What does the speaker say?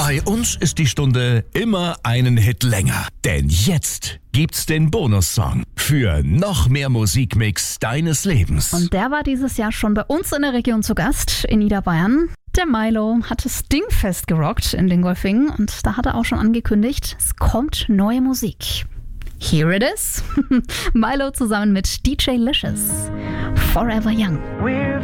Bei uns ist die Stunde immer einen Hit länger. Denn jetzt gibt's den Bonussong für noch mehr Musikmix deines Lebens. Und der war dieses Jahr schon bei uns in der Region zu Gast, in Niederbayern. Der Milo hat das Dingfest gerockt in Dingolfing und da hat er auch schon angekündigt, es kommt neue Musik. Here it is. Milo zusammen mit DJ Licious. Forever Young. We're